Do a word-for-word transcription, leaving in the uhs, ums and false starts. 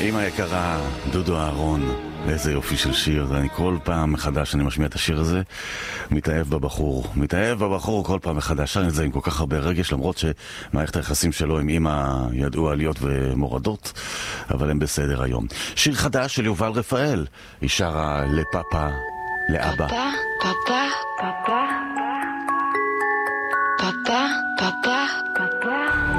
אמא יקרה, דודו אהרון, איזה יופי של שיר. אני כל פעם מחדש אני משמיע את השיר הזה, מתאהב בבחור, מתאהב בבחור כל פעם מחדש. שר את זה עם כל כך הרבה רגש, למרות שמערכת היחסים שלו עם אמא ידעו עליות ומורדות, אבל הם בסדר היום. שיר חדש של יובל רפאל, היא שרה לפאפה, לאבא. פאפה, פאפה, פאפה, פאפה, פאפה, פאפה.